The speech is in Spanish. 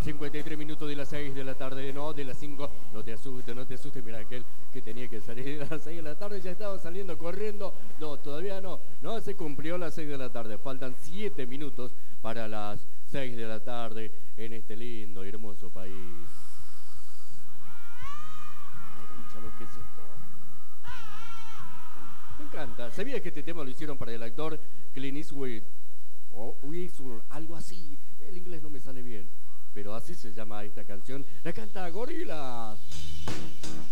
53 minutos de las 6 de la tarde, no, de las 5. No te asustes, mira aquel que tenía que salir a las 6 de la tarde, ya estaba saliendo corriendo. No, todavía no, no se cumplió las 6 de la tarde, faltan 7 minutos para las 6 de la tarde en este lindo y hermoso país. Escucha lo que es esto. Me encanta. ¿Sabías que este tema lo hicieron para el actor Clint Eastwood? O Eastwood, algo así. El inglés no me sale bien, pero así se llama esta canción. La canta Gorillaz.